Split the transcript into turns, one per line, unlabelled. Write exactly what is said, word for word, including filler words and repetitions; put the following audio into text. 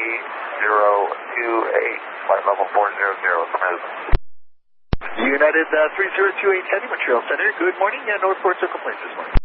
zero two eight, flight level four zero zero, present.
United uh, three zero two eight Heavy, Montreal Center, good morning, and Northport Circle Plains this morning.